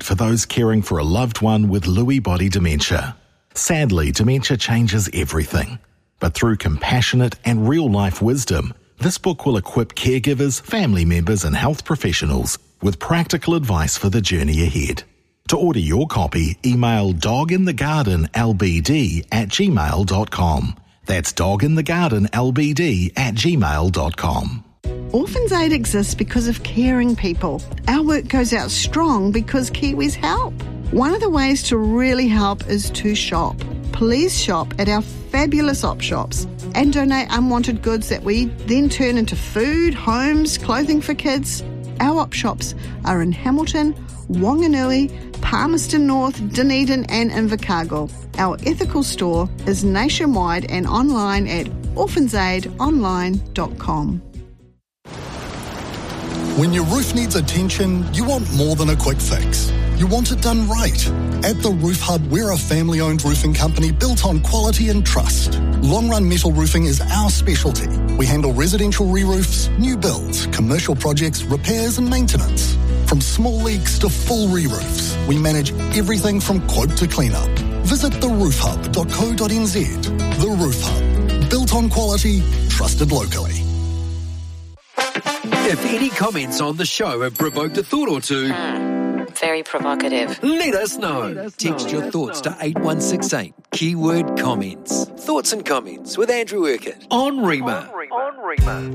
for those caring for a loved one with Lewy body dementia. Sadly, dementia changes everything. But through compassionate and real-life wisdom, this book will equip caregivers, family members and health professionals with practical advice for the journey ahead. To order your copy, email doginthegardenlbd@gmail.com. That's doginthegardenlbd@gmail.com. Orphans Aid exists because of caring people. Our work goes out strong because Kiwis help. One of the ways to really help is to shop. Please shop at our fabulous op shops and donate unwanted goods that we then turn into food, homes, clothing for kids. Our op shops are in Hamilton, Wanganui, Palmerston North, Dunedin and Invercargill. Our ethical store is nationwide and online at orphansaidonline.com. When your roof needs attention, you want more than a quick fix. You want it done right. At The Roof Hub, we're a family-owned roofing company built on quality and trust. Long-run metal roofing is our specialty. We handle residential re-roofs, new builds, commercial projects, repairs and maintenance. From small leaks to full re-roofs, we manage everything from quote to clean-up. Visit theroofhub.co.nz. The Roof Hub. Built on quality, trusted locally. If any comments on the show have provoked a thought or two, very provocative, let us know. Text your thoughts to 8168. Keyword comments. Thoughts and comments with Andrew Urquhart on Rima.